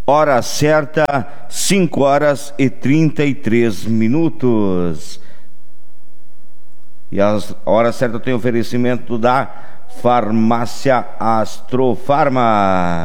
Hora certa, 5h33. E a hora certa tem oferecimento da Farmácia Astrofarma.